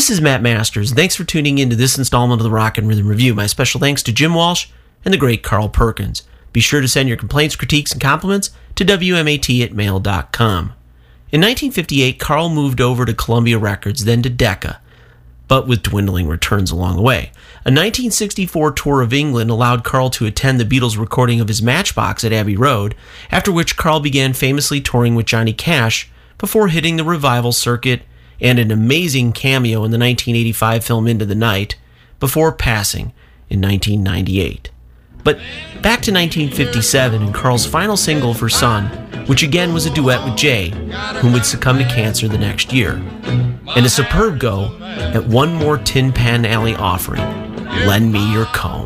This is Matt Masters, and thanks for tuning in to this installment of the Rock and Rhythm Review. My special thanks to Jim Walsh and the great Carl Perkins. Be sure to send your complaints, critiques, and compliments to wmat@mail.com. In 1958, Carl moved over to Columbia Records, then to Decca, but with dwindling returns along the way. A 1964 tour of England allowed Carl to attend the Beatles' recording of his Matchbox at Abbey Road, after which Carl began famously touring with Johnny Cash before hitting the revival circuit and an amazing cameo in the 1985 film Into the Night, before passing in 1998. But back to 1957 and Carl's final single for Son, which again was a duet with Jay, whom would succumb to cancer the next year. And a superb go at One More Tin Pan Alley Offering, Lend Me Your Comb.